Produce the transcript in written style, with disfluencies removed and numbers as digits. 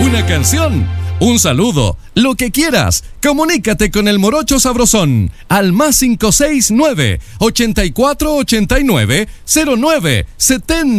una canción, un saludo, lo que quieras. Comunícate con el Morocho Sabrosón al +569 8489 0970.